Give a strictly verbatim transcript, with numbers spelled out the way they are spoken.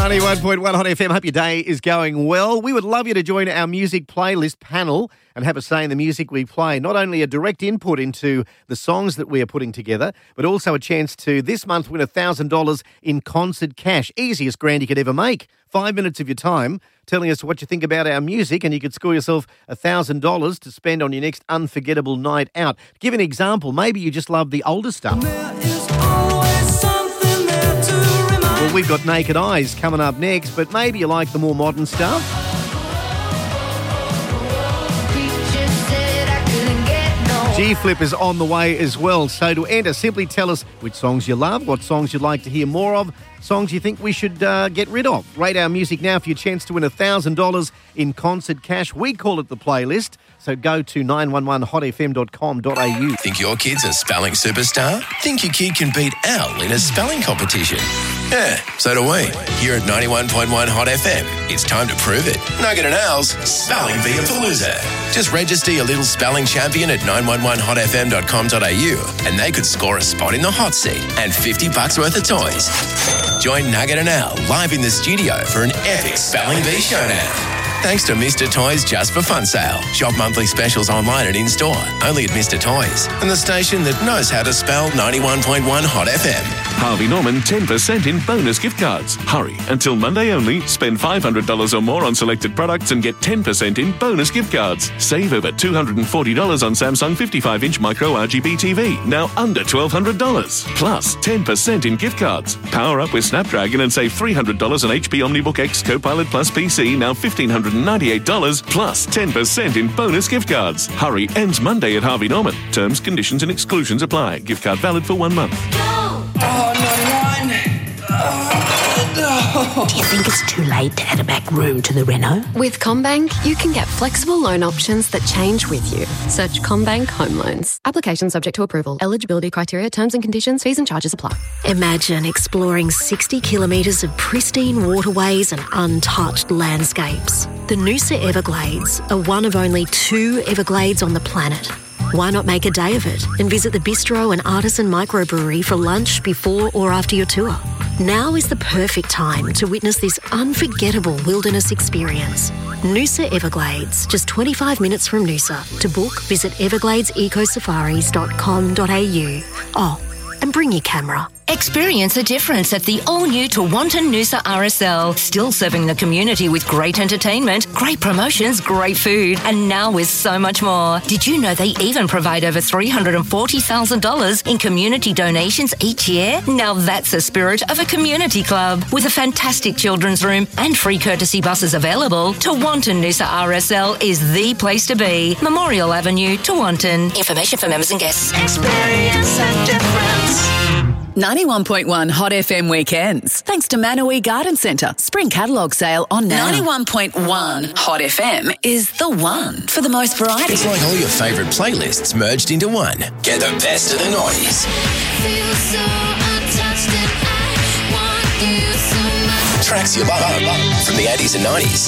ninety-one point one Hot F M. Hope your day is going well. We would love you to join our music playlist panel and have a say in the music we play. Not only a direct input into the songs that we are putting together, but also a chance to this month win one thousand dollars in concert cash. Easiest grand you could ever make. Five minutes of your time telling us what you think about our music, and you could score yourself one thousand dollars to spend on your next unforgettable night out. To give an example, maybe you just love the older stuff. Well, we've got Naked Eyes coming up next, but maybe you like the more modern stuff. G-Flip is on the way as well. So to enter, simply tell us which songs you love, what songs you'd like to hear more of, songs you think we should uh, get rid of. Rate our music now for your chance to win one thousand dollars in concert cash. We call it the playlist, so go to nine one one hot f m dot com dot a u. Think your kid's a spelling superstar? Think your kid can beat Al in a spelling competition? Yeah, so do we. Here at ninety-one point one Hot F M, it's time to prove it. Nugget and Al's Spelling Beapalooza. Just register your little spelling champion at nine one one hot f m dot com dot a u and they could score a spot in the hot seat and fifty bucks worth of toys. Join Nugget and Al live in the studio for an epic Spelling Bee showdown. Thanks to Mister Toys Just for Fun sale. Shop monthly specials online and in-store. Only at Mister Toys. And the station that knows how to spell ninety-one point one Hot F M. Harvey Norman ten percent in bonus gift cards. Hurry, until Monday only. Spend five hundred dollars or more on selected products and get ten percent in bonus gift cards. Save over two hundred forty dollars on Samsung fifty-five inch micro R G B T V, now under twelve hundred dollars. Plus ten percent in gift cards. Power up with Snapdragon and save three hundred dollars on H P OmniBook X Copilot Plus P C, now fifteen hundred ninety-eight dollars, plus ten percent in bonus gift cards. Hurry, ends Monday at Harvey Norman. Terms, conditions and exclusions apply. Gift card valid for one month. Oh, ninety-one. Oh, no. Do you think it's too late to add a back room to the reno? With CommBank, you can get flexible loan options that change with you. Search CommBank Home Loans. Application subject to approval. Eligibility criteria, terms and conditions, fees and charges apply. Imagine exploring sixty kilometres of pristine waterways and untouched landscapes. The Noosa Everglades are one of only two Everglades on the planet. Why not make a day of it and visit the bistro and artisan microbrewery for lunch before or after your tour? Now is the perfect time to witness this unforgettable wilderness experience. Noosa Everglades, just twenty-five minutes from Noosa. To book, visit everglades eco safaris dot com dot a u. Oh, and bring your camera. Experience the difference at the all-new Tewantin Noosa R S L. Still serving the community with great entertainment, great promotions, great food, and now with so much more. Did you know they even provide over three hundred forty thousand dollars in community donations each year? Now that's the spirit of a community club. With a fantastic children's room and free courtesy buses available, Tewantin Noosa R S L is the place to be. Memorial Avenue, Tewantin. Information for members and guests. Experience that difference. ninety-one point one Hot F M weekends. Thanks to Manawee Garden Centre. Spring catalogue sale on now. ninety-one point one Hot F M is the one for the most variety. It's like all your favourite playlists merged into one. Get the best of the noise. Feel so untouched and I want you so much. Tracks you love from the eighties and nineties.